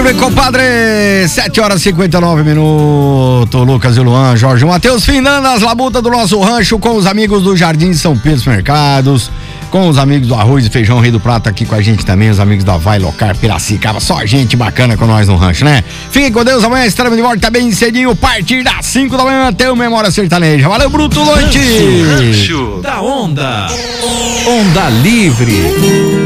meu compadre, 7h59. Lucas e Luan, Jorge e Matheus, findando as labutas do nosso rancho com os amigos do Jardim de São Pedro Mercados, com os amigos do Arroz e Feijão Rei do Prato aqui com a gente também, os amigos da Vai Locar, Piracicaba, só gente bacana com nós no rancho, né? Fiquem com Deus, amanhã estaremos de volta bem cedinho, a partir das 5 da manhã até o Memória Sertaneja. Valeu, Bruto, noite! Rancho da Onda. Onda Livre.